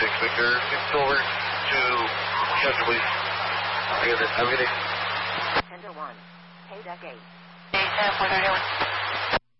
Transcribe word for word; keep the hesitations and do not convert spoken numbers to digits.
six Victor, six over to Chester, please. I got it. Have a good day. ten to one. Hey, deck eight. eight, ten, four thirty-one.